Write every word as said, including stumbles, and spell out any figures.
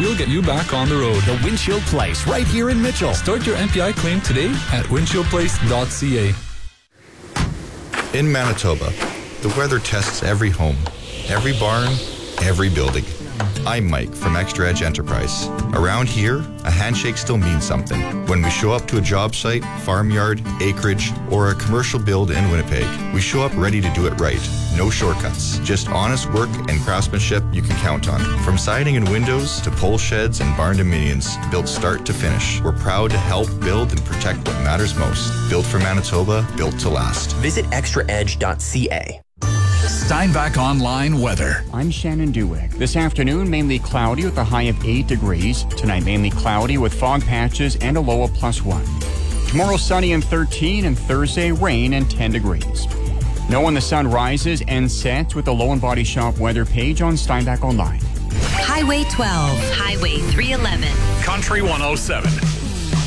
we'll get you back on the road. The Windshield Place, right here in Mitchell. Start your M P I claim today at windshield place dot c a. In Manitoba, the weather tests every home, every barn, every building. I'm Mike from Extra Edge Enterprise. Around here, a handshake still means something. When we show up to a job site, farmyard, acreage, or a commercial build in Winnipeg, we show up ready to do it right. No shortcuts. Just honest work and craftsmanship you can count on. From siding and windows to pole sheds and barn dominions, built start to finish. We're proud to help build and protect what matters most. Built for Manitoba, built to last. Visit extra edge dot c a. Steinbach Online weather. I'm Shannon Dewick. This afternoon, mainly cloudy with a high of eight degrees. Tonight, mainly cloudy with fog patches and a low of plus one. Tomorrow, sunny and thirteen, and Thursday, rain and ten degrees. Know when the sun rises and sets with the Low and Body Shop weather page on Steinbach Online. Highway twelve, Highway three eleven. Country one oh seven.